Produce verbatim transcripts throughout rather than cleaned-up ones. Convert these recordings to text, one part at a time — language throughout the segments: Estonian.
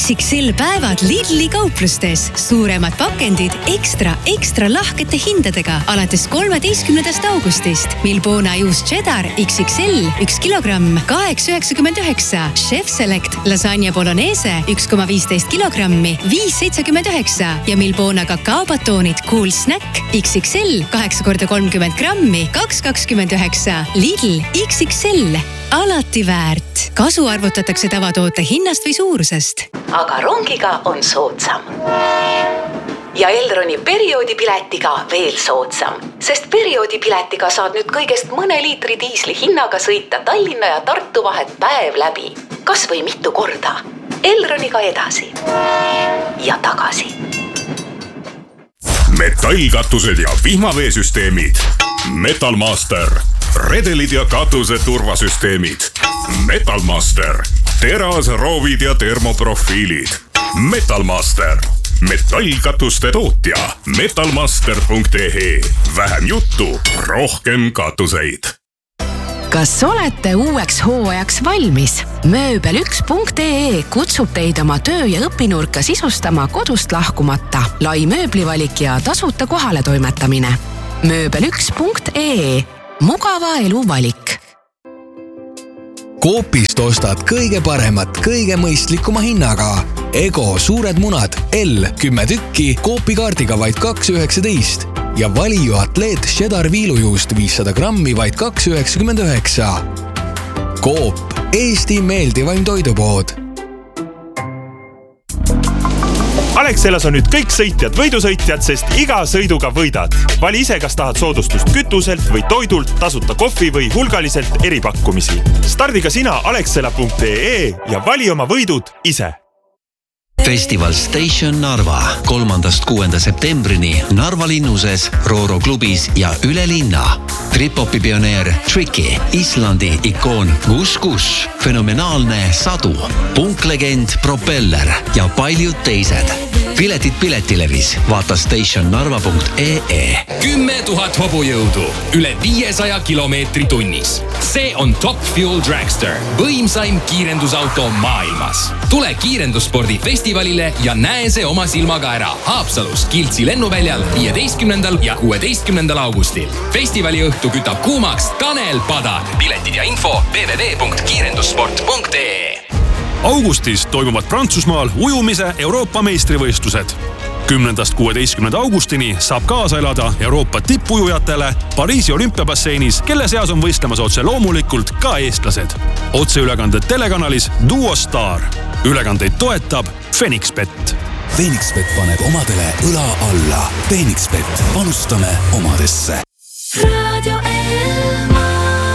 X X L päevad Lidli kauplustes. Suuremad pakendid ekstra, ekstra lahkete hindadega alates kolmeteistkümnendast augustist. Milbona juust cheddar X X L üks kilogramm kaheksa üheksakümmend üheksa. Chef Select lasagna bolognese üks koma viisteist kilogrammi viis seitsekümmend üheksa ja Milbona kakaobatoonid Cool Snack X X L kaheksa korda kolmkümmend grammi kaks kakskümmend üheksa. Lidl X X L. Alati väärt. Kasu arvutatakse tavatoote hinnast või suurusest. Aga rongiga on soodsam. Ja Elroni perioodipiletiga veel soodsam. Sest perioodipiletiga saad nüüd kõigest mõne liitri diisli hinnaga sõita Tallinna ja Tartu vahet päev läbi. Kas või mitu korda. Elroniga edasi. Ja tagasi. Metallkatused ja vihmaveesüsteemid. Metalmaster. Redelid ja katuse turvasüsteemid. Metalmaster. Terasroovid ja termoprofiilid. Metalmaster. Metallkatuste tootja. metalmaster punkt e e. Vähem juttu, rohkem katuseid. Kas olete uueks hooajaks valmis? mööbel üks punkt e e kutsub teid oma töö- ja õpinurka sisustama kodust lahkumata. Lai mööblivalik ja tasuta kohale toimetamine. mööbel üks punkt e e. Mugava elu valik. Coopist ostad kõige paremat, kõige mõistlikuma hinnaga. Ego suured munad L kümme tükki Coopi kaardiga vaid kaks üheksateist ja Valio Atleet cheddar viilujuust viissada grammi vaid kaks üheksakümmend üheksa. Coop, Eesti meeldivaim toidupood. Alexelas on nüüd kõik sõitjad võidusõitjad, sest iga sõiduga võidad. Vali ise, kas tahad soodustust kütuselt või toidult, tasuta kohvi või hulgaliselt eripakkumisi. Stardiga sina alexela punkt e e ja vali oma võidud ise. Festival Station Narva kolmandast kuuenda septembrini Narva linnuses, Rooro klubis ja üle linna. Trip-hopi pioneer Tricky, Islandi ikoon Gus Gus, fenomenaalne Sadu, punklegend Propeller ja paljud teised. Piletid Piletilevis, vaata stationnarva punkt e e. Kümme tuhat hobujõudu, üle viiesaja kilomeetri tunnis. See on Top Fuel Dragster, võimsaim kiirendusauto maailmas. Tule kiirendusspordi festivalile ja näe see oma silmaga ära Haapsalus Kiltsi lennuväljal viieteistkümnendal ja kuueteistkümnendal augustil. Festivali õhtu kütab kuumaks Tanel Padar. Piletid ja info w w w punkt kiirendussport punkt e e. Augustis toimuvad Prantsusmaal ujumise Euroopa meistrivõistlused. kümnendast kuueteistkümnenda augustini saab kaasa elada Euroopa tippujujatele Pariisi olümpiabasseinis, kelle seas on võistlemas otse loomulikult ka eestlased. Otseülekanded telekanalis Duo Star. Ülekandeid toetab Fenixbet. Fenixbet paneb omadele õla alla. Fenixbet, panustame omadesse. Radio Elmar.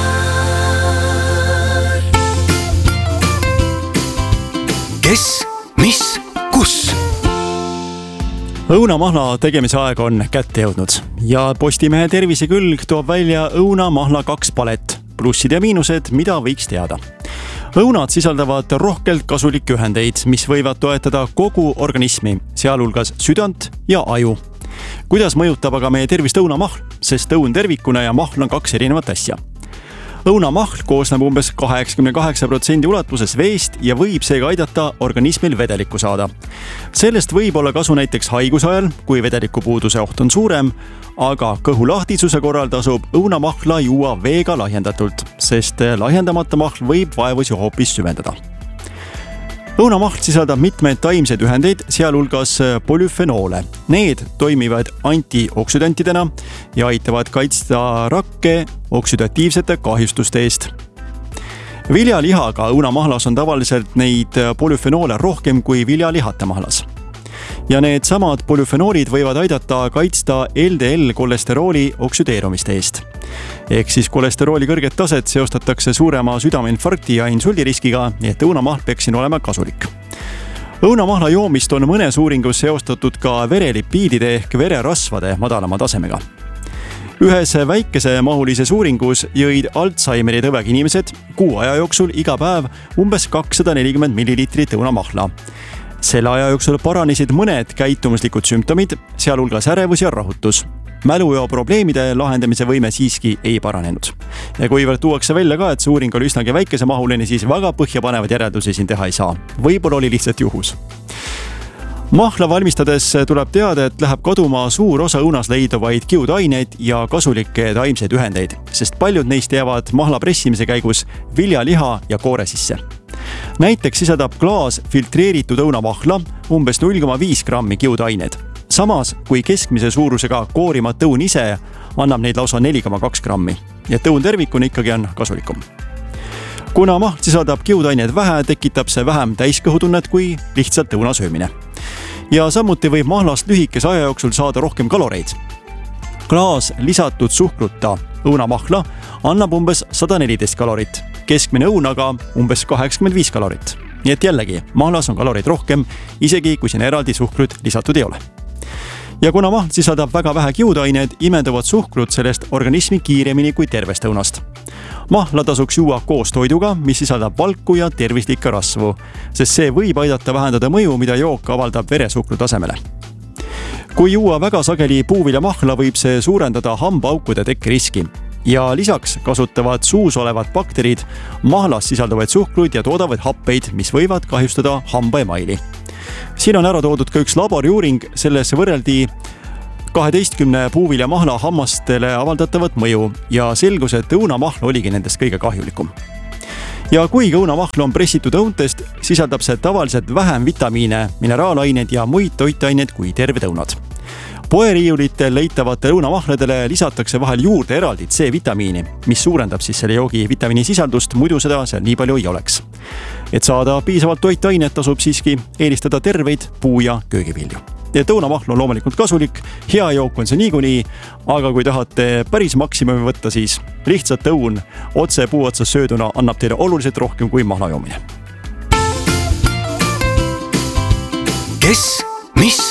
Kes, mis, kus? Õunamahla tegemise aeg on kätte jõudnud ja Postimehe tervisekülg toob välja õunamahla kaks palet, plussid ja miinused, mida võiks teada. Õunad sisaldavad rohkelt kasulikke ühendeid, mis võivad toetada kogu organismi, sealhulgas südant ja aju. Kuidas mõjutab aga meie tervist õunamahl, sest õun tervikuna ja mahl on kaks erinevat asja. Õunamahl koosneb umbes kaheksakümmend kaheksa protsendi ulatuses veest ja võib seega aidata organismil vedelikku saada. Sellest võib olla kasu näiteks haiguse ajal, kui vedeliku puuduse oht on suurem, aga kõhu lahtisuse korral tasub õunamahla juua veega lahjendatult, sest lahjendamata mahl võib vaevusi hoopis süvendada. Õunamahl sisaldab mitmeid taimseid ühendeid, sealhulgas polüfenoole. Need toimivad antioksüdantidena ja aitavad kaitsta rakke oksüdatiivsete kahjustuste eest. Viljalihaga õunamahlas on tavaliselt neid polüfenoole rohkem kui viljalihata mahlas. Ja need samad polüfenoolid võivad aidata kaitsta L D L-kolesterooli oksüdeerumiste eest. Ehk siis kolesterooli kõrget taset seostatakse suurema südameinfarkti ja insuldiriskiga, nii et õunamahl peaks siin olema kasulik. Õunamahla joomist on mõnes uuringus seostatud ka verelipiidide ehk vererasvade madalama tasemega. Ühes väikese mahulises uuringus jõid Alzheimeri tõvega inimesed kuu aja jooksul iga päev umbes kakssada nelikümmend milliliitrit õunamahla. Selle aja jooksul paranesid mõned käitumuslikud sümptomid, sealhulgas ärevus ja rahutus. mälujao probleemide lahendamise võime siiski ei paranenud. Ja kuivõrd tuuakse välja ka, et see uuring oli üsnagi väikesemahuline, siis väga põhjapanevad järeldusi siin teha ei saa. Võib-olla oli lihtsalt juhus. Mahla valmistades tuleb teada, et läheb kaduma suur osa õunas leiduvaid kiudaineid ja kasulikke taimseid ühendeid, sest paljud neist jäävad mahla pressimise käigus viljaliha ja koore sisse. Näiteks sisaldab klaas filtreeritud õunamahla umbes null koma viis grammi kiudained. Samas, kui keskmise suurusega koorimat õun ise annab neid lausa neli koma kaks grammi ja õun tervikuna ikkagi on kasulikum. Kuna mahl sisaldab kiudaineid vähe, tekitab see vähem täiskõhutunnet kui lihtsalt õuna söömine. Ja samuti võib mahlast lühikese aja jooksul saada rohkem kaloreid. Klaas lisatud suhkruta õunamahla annab umbes sada neliteist kalorit, keskmine õun aga umbes kaheksakümmend viis kalorit. Nii et jällegi, mahlas on kaloreid rohkem, isegi kui siin eraldi suhkrut lisatud ei ole. Ja kuna mahl sisaldab väga vähe kiudaineid, imenduvad suhkrut sellest organismi kiiremini kui tervest õunast. Mahla tasuks juua koos toiduga, mis sisaldab valku ja tervislikke rasvu, sest see võib aidata vähendada mõju, mida jook avaldab veresuhkru tasemele. Kui juua väga sageli puuvilja mahla, võib see suurendada hambaaukude tekkeriski. Ja lisaks kasutavad suus olevad bakterid mahlas sisalduvaid suhkruid ja toodavaid happeid, mis võivad kahjustada hambaemaili. Siin on ära toodud ka üks laboriuuring, selles võrreldi kaheteistkümne puuvilja mahla hammastele avaldatavat mõju ja selgus, et õunamahl oligi nendest kõige kahjulikum. Ja kuigi õunamahl on pressitud õuntest, sisaldab see tavaliselt vähem vitamiine, mineraalaineid ja muid toitained kui terved õunad. Poeriiulitel leitavate õunamahledele lisatakse vahel juurde eraldi C-vitamiini, mis suurendab siis selle joogi vitamiini sisaldust, muidu seda seal nii palju ei oleks. Et saada piisavalt toitainet, tasub siiski eelistada terveid puu- ja köögivilju. Et õunamahl on loomulikult kasulik, hea jook on see niikuinii, aga kui tahate päris maksimumi võtta, siis lihtsalt õun otse puu otsas sööduna annab teile oluliselt rohkem kui mahla joomine. Kes? Mis?